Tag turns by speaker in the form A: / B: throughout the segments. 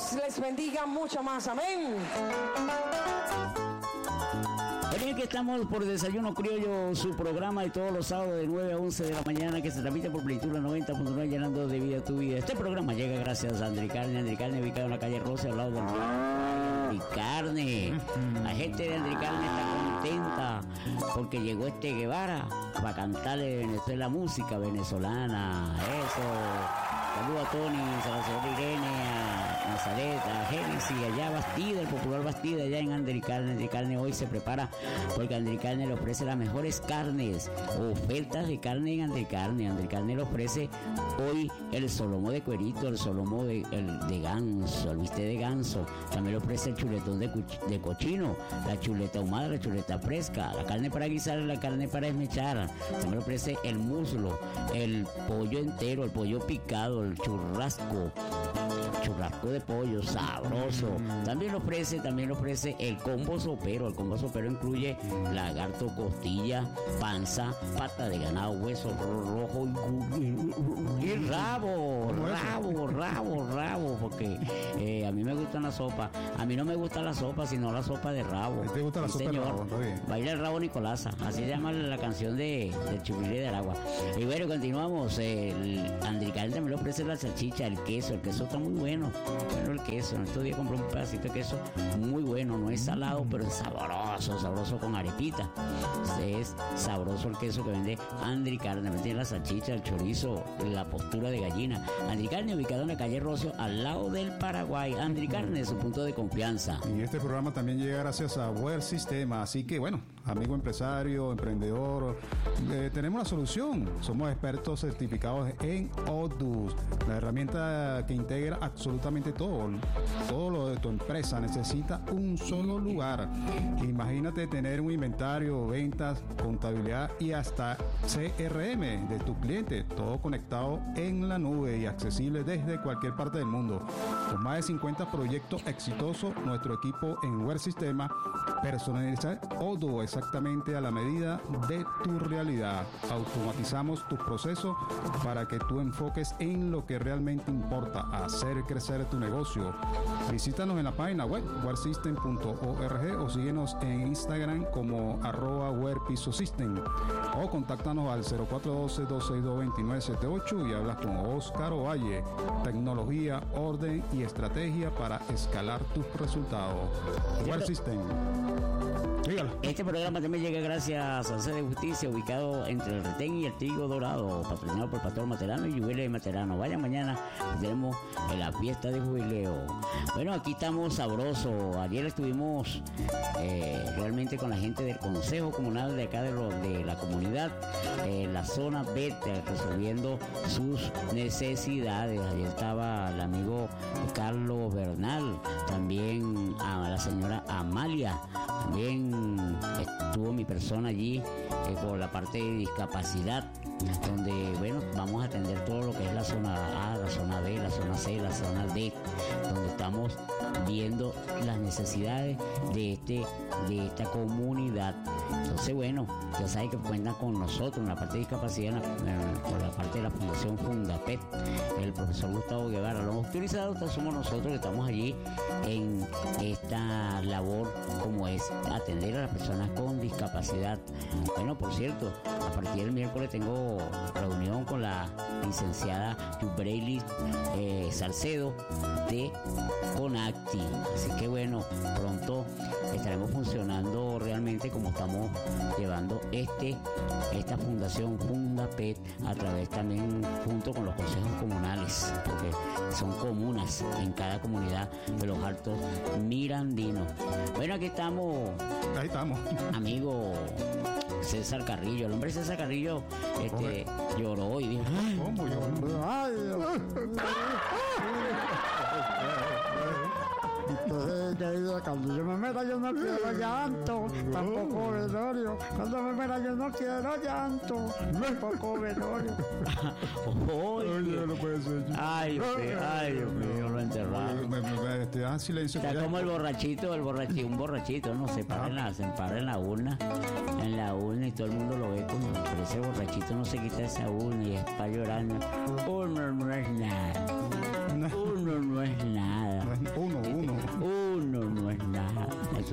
A: Dios les bendiga mucho más. Amén.
B: Bien, que estamos por Desayuno Criollo, su programa de todos los sábados de 9 a 11 de la mañana, que se transmite por Plenitud 90.9, llenando de vida tu vida. Este programa llega gracias a Andricarne, ubicado en la calle Rosa, al lado del Andricarne. La gente de Andricarne está contenta porque llegó este Guevara para cantarle de Venezuela música venezolana. Eso. Saludos a Tony, a la señora Irene, a Nazaret, a Génesis, allá Bastida, el popular Bastida, allá en Andricarne. Andricarne hoy se prepara porque Andricarne le ofrece las mejores carnes, ofertas de carne en Andricarne. Andricarne le ofrece hoy el solomo de cuerito, el solomo de ganso, el bistec de ganso. También le ofrece el chuletón de cochino, la chuleta ahumada, la chuleta fresca, la carne para guisar, la carne para esmechar. También le ofrece el muslo, el pollo entero, el pollo picado, el churrasco de pollo sabroso. También lo ofrece el combo sopero. El combo sopero incluye lagarto, costilla, panza, pata de ganado, hueso rojo y rabo, porque a mí me gusta la sopa. A mí no me gusta la sopa, sino la sopa de rabo.
C: ¿Te gusta la sopa de rabo?
B: Baila el rabo Nicolasa, así se llama la canción del Chupilé de Aragua. Y bueno, continuamos. El Andricarne también le ofrece la salchicha, el queso está muy bueno. Bueno, el queso, en estos días compré un pedacito de queso muy bueno, no es salado, pero es sabroso con arepita. Es sabroso el queso que vende Andricarne. Tiene la salchicha, el chorizo, la postura de gallina. Andricarne, ubicado en la calle Rocio, al lado del Paraguay. Andricarne es su punto de confianza.
C: Y este programa también llega gracias a Wear Sistema. Así que bueno, amigo empresario, emprendedor, tenemos la solución. Somos expertos certificados en Odus, la herramienta que integra absolutamente todo lo de tu empresa. Necesita un solo lugar. Imagínate tener un inventario, ventas, contabilidad y hasta CRM de tu cliente, todo conectado en la nube y accesible desde cualquier parte del mundo. Con más de 50 proyectos exitosos, nuestro equipo en Wear Sistema personaliza Odoo exactamente a la medida de tu realidad. Automatizamos tus procesos para que tú enfoques en lo que realmente importa, hacer crecer tu negocio. Visítanos en la página web wearsystem.org o síguenos en Instagram como @wearpisosystem o contáctanos al 0412-262-2978 y hablas con Oscar Ovalle. Tecnología, orden y estrategia para escalar tus resultados. Wear System. Dígalo.
B: Este programa también llega gracias a Sede de Justicia, ubicado entre el Retén y el Trigo Dorado, patrocinado por Pastor Materano y Jubileo Materano. Vayan mañana, tenemos la fiesta de jubileo. Bueno, aquí estamos sabrosos. Ayer estuvimos realmente con la gente del Consejo Comunal de acá de la comunidad, la zona beta, resolviendo sus necesidades. Ayer estaba el amigo Carlos Bernal, también a la señora Amalia, también estuvo mi persona allí por la parte de discapacidad, donde bueno, vamos a atender todo lo que es la zona A, la zona B, la zona C, la zona D, donde estamos viendo las necesidades de esta comunidad. Entonces bueno, ya saben que cuentan con nosotros en la parte de discapacidad, por la parte de la Fundación Fundapet, el profesor Gustavo Guevara. Los autorizados somos nosotros que estamos allí en esta labor, como es atender a las personas con discapacidad. Bueno, por cierto, a partir del miércoles tengo reunión con la licenciada Yubreili Salcedo de Conacti, así que bueno, pronto estaremos funcionando realmente como estamos llevando esta fundación Fundapet a través también junto con los consejos comunales, porque son comunas en cada comunidad de los Altos Mirandinos. Bueno, aquí estamos.
C: Ahí estamos.
B: Amigo César Carrillo, el hombre César Carrillo lloró y dijo,
C: ¿cómo lloró?
D: Ay, entonces, querido, cuando yo me muera yo no quiero llanto, tampoco velorio. Cuando me muera yo no quiero llanto, tampoco velorio.
B: Oye,
C: no puede ser.
B: Ay, Dios mío, lo enterraron.
C: Silencio.
B: Está como el borrachito, un borrachito, no se para en la urna y todo el mundo lo ve como, pero ese borrachito no se quita esa urna y está llorando. Uno no es nada.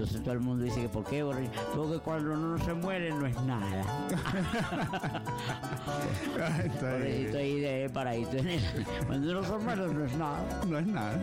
B: Entonces todo el mundo dice que ¿por qué, borracho? Porque cuando uno no se muere no es nada. Pobrecito ahí de paradito en el... Cuando uno se muere no es nada.
C: No es nada.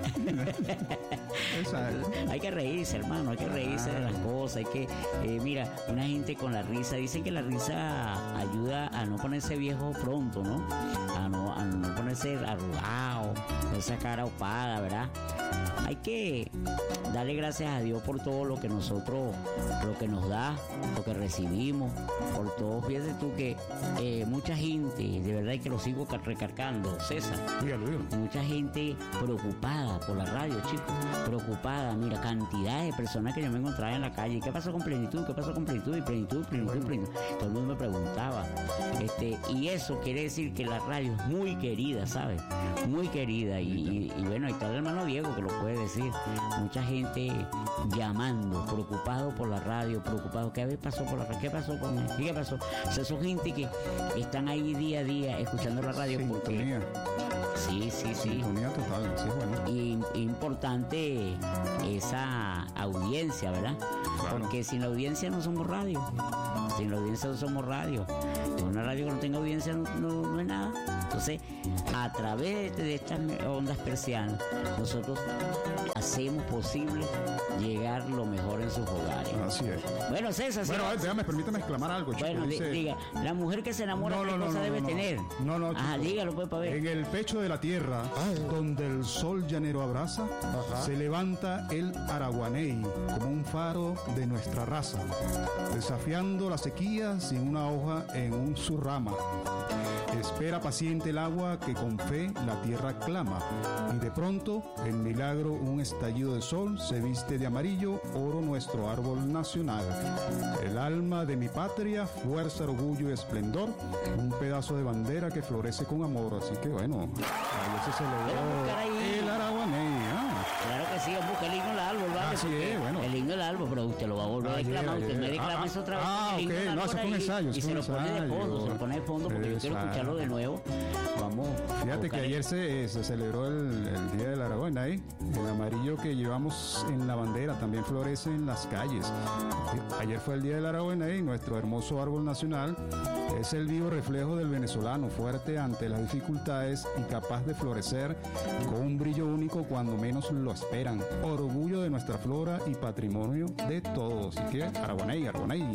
C: Exacto.
B: Hay que reírse, hermano, hay que reírse de las cosas, hay que, mira, una gente con la risa, dicen que la risa ayuda a no ponerse viejo pronto, ¿no? A no ponerse arrugado, con esa cara opada, ¿verdad? Hay que darle gracias a Dios por todo lo que nosotros, lo que nos da, lo que recibimos, por todo. Fíjate tú que mucha gente, de verdad que lo sigo recargando, César.
C: Dígalo.
B: Mucha gente preocupada por la radio, chicos, preocupada. Mira, cantidad de personas que yo me encontraba en la calle. ¿Qué pasó con Plenitud? ¿Qué pasó con Plenitud? Y Plenitud. Todo el mundo me preguntaba. Y eso quiere decir que la radio es muy querida, ¿sabes? Muy querida. Y bueno, ahí está el hermano Diego que lo puede decir. Mucha gente llamando, preocupado por la radio, preocupado. ¿Qué pasó por la radio? ¿Qué pasó con él? ¿Qué pasó? O sea, son gente que están ahí día a día escuchando la radio.
C: Sintonía.
B: Sí.
C: Sintonía total, sí, bueno.
B: Y importante esa audiencia, ¿verdad?
C: Claro.
B: Porque sin la audiencia no somos radio. Sin la audiencia no somos radio. Una radio que no tenga audiencia no es nada. Entonces, a través de estas ondas persianas, nosotros hacemos posible llegar lo mejor en sus hogares.
C: Así es.
B: Bueno, César.
C: Bueno, permítame exclamar algo, chico.
B: Bueno, diga, la mujer que se enamora, ¿qué cosa debe tener?
C: No,
B: Ajá,
C: chico.
B: dígalo pues para ver.
C: En el pecho de la tierra, donde el sol llanero abraza, se levanta el araguaney como un faro de nuestra raza, desafiando la sequía sin una hoja en su rama. Espera paciente el agua que con fe la tierra clama, y de pronto, en milagro, un estallido de sol se viste de amarillo, oro nuestro árbol nacional. El alma de mi patria, fuerza, orgullo y esplendor, un pedazo de bandera que florece con amor. Así que bueno, ahí se celebró el araguaney.
B: Claro que sí, busca el himno del árbol, ¿vale?
C: Así es, bueno.
B: El himno del árbol, pero usted lo va a volver a declamar, usted me declama eso otra vez.
C: Ok, no, eso fue un ensayo.
B: Y se lo pone de fondo, porque yo quiero escucharlo de nuevo. Vamos.
C: Fíjate que ayer se celebró el Día del Araguaney. El amarillo que llevamos en la bandera también florece en las calles. Ayer fue el Día del Araguaney, nuestro hermoso árbol nacional. Es el vivo reflejo del venezolano, fuerte ante las dificultades y capaz de florecer con un brillo único cuando menos lo esperan. Orgullo de nuestra flora y patrimonio de todos. Así que Araguaney.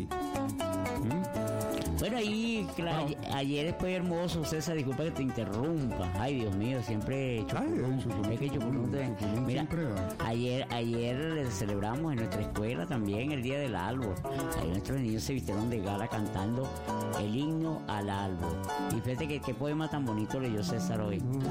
B: Bueno, ahí, claro, ayer fue hermoso, César, disculpa que te interrumpa. Ay, Dios mío, siempre Mira, ayer celebramos en nuestra escuela también el Día del Árbol. Ahí nuestros niños se vistieron de gala cantando el himno al árbol. Y fíjate que qué poema tan bonito leyó César hoy.